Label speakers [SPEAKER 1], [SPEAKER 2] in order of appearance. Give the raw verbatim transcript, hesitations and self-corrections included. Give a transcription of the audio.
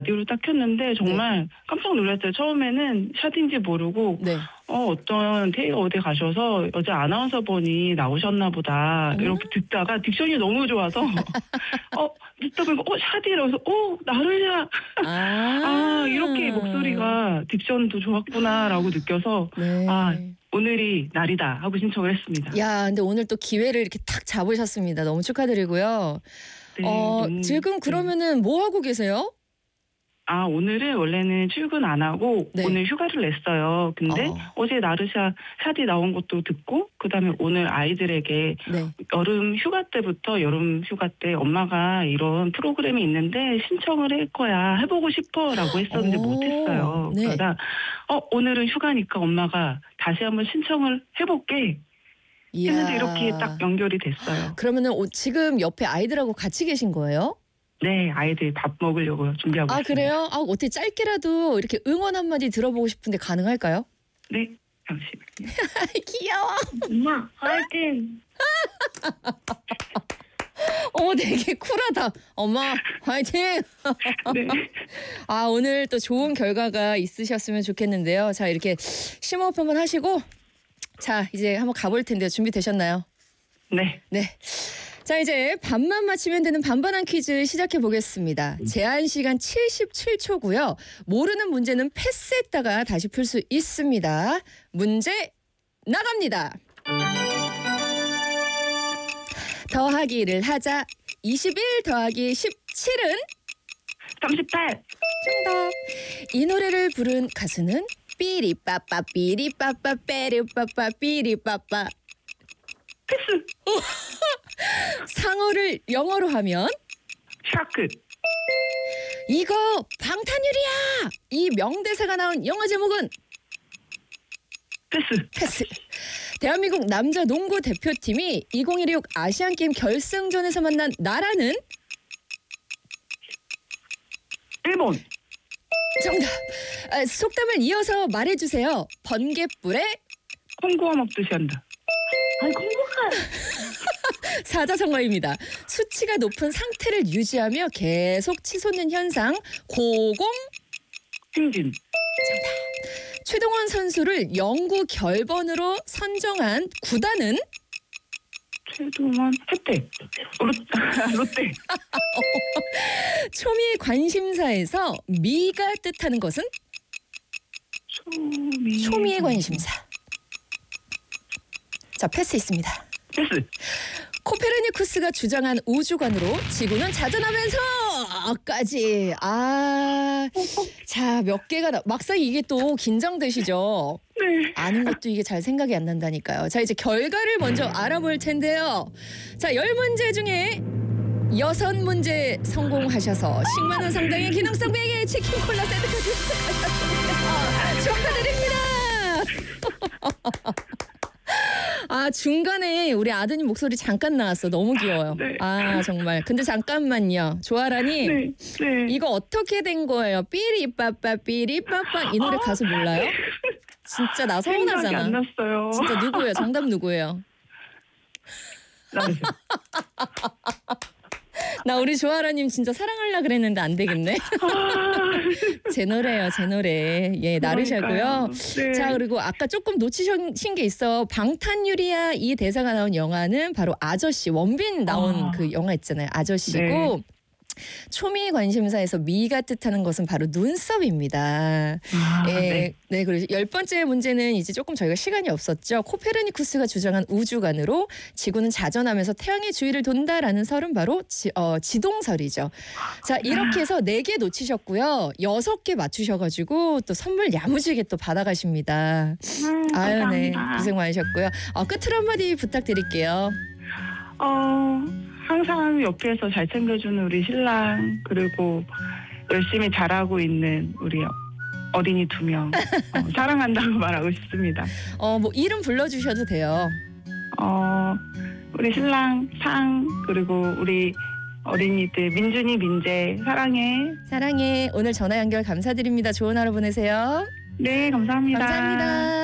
[SPEAKER 1] 라디오를 딱 켰는데 정말
[SPEAKER 2] 네.
[SPEAKER 1] 깜짝 놀랐어요. 처음에는 샷인지 모르고
[SPEAKER 2] 네.
[SPEAKER 1] 어 어떤 테이가 어디 가셔서 여자 아나운서분이 나오셨나 보다
[SPEAKER 2] 음.
[SPEAKER 1] 이렇게 듣다가 딕션이 너무 좋아서 어 듣다 보니까 어 샤디 이러면서 어 나르샤
[SPEAKER 2] 아.
[SPEAKER 1] 아 이렇게 목소리가 딕션도 좋았구나라고 느껴서
[SPEAKER 2] 네.
[SPEAKER 1] 아 오늘이 날이다 하고 신청을 했습니다.
[SPEAKER 2] 야 근데 오늘 또 기회를 이렇게 탁 잡으셨습니다. 너무 축하드리고요.
[SPEAKER 1] 네.
[SPEAKER 2] 어
[SPEAKER 1] 너무
[SPEAKER 2] 지금
[SPEAKER 1] 네.
[SPEAKER 2] 그러면은 뭐 하고 계세요?
[SPEAKER 1] 아 오늘은 원래는 출근 안 하고
[SPEAKER 2] 네.
[SPEAKER 1] 오늘 휴가를 냈어요. 근데
[SPEAKER 2] 어.
[SPEAKER 1] 어제 나르샤 샤디 나온 것도 듣고 그다음에 오늘 아이들에게
[SPEAKER 2] 네.
[SPEAKER 1] 여름 휴가 때부터 여름 휴가 때 엄마가 이런 프로그램이 있는데 신청을 할 거야. 해보고 싶어라고 했었는데
[SPEAKER 2] 오.
[SPEAKER 1] 못했어요.
[SPEAKER 2] 네.
[SPEAKER 1] 그러다 어 오늘은 휴가니까 엄마가 다시 한번 신청을 해볼게 했는데 이렇게 딱 연결이 됐어요.
[SPEAKER 2] 그러면은 오 지금 옆에 아이들하고 같이 계신 거예요?
[SPEAKER 1] 네. 아이들 밥 먹으려고 준비하고
[SPEAKER 2] 아
[SPEAKER 1] 있습니다.
[SPEAKER 2] 그래요? 아 어떻게 짧게라도 이렇게 응원 한마디 들어보고 싶은데 가능할까요?
[SPEAKER 1] 네. 잠시만요.
[SPEAKER 2] 귀여워.
[SPEAKER 1] 엄마 화이팅!
[SPEAKER 2] 어머 되게 쿨하다. 엄마 화이팅!
[SPEAKER 1] 네.
[SPEAKER 2] 아 오늘 또 좋은 결과가 있으셨으면 좋겠는데요. 자 이렇게 심호흡 한번 하시고 자 이제 한번 가볼 텐데요. 준비되셨나요?
[SPEAKER 1] 네.
[SPEAKER 2] 네. 자 이제 반만 맞히면 되는 반반한 퀴즈 시작해 보겠습니다. 제한 시간 칠십칠 초고요. 모르는 문제는 패스했다가 다시 풀 수 있습니다. 문제 나갑니다. 더하기를 하자. 이십일 더하기 십칠은?
[SPEAKER 1] 삼십팔.
[SPEAKER 2] 정답. 이 노래를 부른 가수는 삐리빠빠 삐리빠빠 빼리빠빠 삐리빠빠.
[SPEAKER 1] 패스.
[SPEAKER 2] 상어를 영어로 하면?
[SPEAKER 1] 샤크.
[SPEAKER 2] 이거 방탄유리야. 이 명대사가 나온 영화 제목은?
[SPEAKER 1] 패스.
[SPEAKER 2] 패스. 대한민국 남자 농구 대표팀이 이천이십육 아시안게임 결승전에서 만난 나라는?
[SPEAKER 1] 일본.
[SPEAKER 2] 정답. 아, 속담을 이어서 말해주세요. 번갯불에
[SPEAKER 1] 콩고와 먹듯이 한다. 아니 콩고가.
[SPEAKER 2] 사자성어입니다. 수치가 높은 상태를 유지하며 계속 치솟는 현상 고공
[SPEAKER 1] 승진.
[SPEAKER 2] 정답. 최동원 선수를 영구 결번으로 선정한 구단은?
[SPEAKER 1] 최동원 혜택. 롯, 롯데.
[SPEAKER 2] 초미의 관심사에서 미가 뜻하는 것은?
[SPEAKER 1] 초미.
[SPEAKER 2] 초미의 관심사. 자 패스 있습니다.
[SPEAKER 1] 패스.
[SPEAKER 2] 코페르니쿠스가 주장한 우주관으로 지구는 자전하면서까지 아, 자 몇 개가 나, 막상 이게 또 긴장되시죠?
[SPEAKER 1] 네.
[SPEAKER 2] 아는 것도 이게 잘 생각이 안 난다니까요. 자 이제 결과를 먼저 알아볼 텐데요. 자 열 문제 중에 여섯 문제 성공하셔서 십만 원 상당의 기능성 베개 치킨 콜라 세트까지 축하드립니다. 아 중간에 우리 아드님 목소리 잠깐 나왔어. 너무 귀여워요.
[SPEAKER 1] 네.
[SPEAKER 2] 아 정말. 근데 잠깐만요. 조아라님
[SPEAKER 1] 네. 네.
[SPEAKER 2] 이거 어떻게 된 거예요? 삐리빠빠 삐리빠빠 이 노래 가수 몰라요? 진짜 나
[SPEAKER 1] 생각이
[SPEAKER 2] 서운하잖아.
[SPEAKER 1] 안 났어요.
[SPEAKER 2] 진짜 누구예요? 정답 누구예요?
[SPEAKER 1] 나르샤.
[SPEAKER 2] 나 우리 조아라님 진짜 사랑하려 그랬는데 안 되겠네. 제 노래요, 제 노래. 예, 나르샤고요.
[SPEAKER 1] 네.
[SPEAKER 2] 자, 그리고 아까 조금 놓치신 게 있어. 방탄유리야 이 대사가 나온 영화는 바로 아저씨, 원빈 나온
[SPEAKER 1] 아.
[SPEAKER 2] 그 영화 있잖아요. 아저씨고.
[SPEAKER 1] 네.
[SPEAKER 2] 초미 관심사에서 미가 뜻하는 것은 바로 눈썹입니다.
[SPEAKER 1] 아,
[SPEAKER 2] 예,
[SPEAKER 1] 네.
[SPEAKER 2] 네, 그리고 열 번째 문제는 이제 조금 저희가 시간이 없었죠. 코페르니쿠스가 주장한 우주관으로 지구는 자전하면서 태양의 주위를 돈다라는 설은 바로 지, 어, 지동설이죠. 자, 이렇게 해서 네 개 놓치셨고요. 여섯 개 맞추셔가지고 또 선물 야무지게 또 받아가십니다.
[SPEAKER 1] 음,
[SPEAKER 2] 아유, 네,
[SPEAKER 1] 감사합니다.
[SPEAKER 2] 고생 많으셨고요. 어, 끝으로 한마디 부탁드릴게요.
[SPEAKER 1] 어, 항상 옆에서 잘 챙겨주는 우리 신랑 그리고 열심히 잘하고 있는 우리 어린이 두 명 어, 사랑한다고 말하고 싶습니다.
[SPEAKER 2] 어, 뭐 이름 불러주셔도 돼요.
[SPEAKER 1] 어, 우리 신랑 상 그리고 우리 어린이들 민준이 민재 사랑해.
[SPEAKER 2] 사랑해. 오늘 전화 연결 감사드립니다. 좋은 하루 보내세요.
[SPEAKER 1] 네 감사합니다.
[SPEAKER 2] 감사합니다.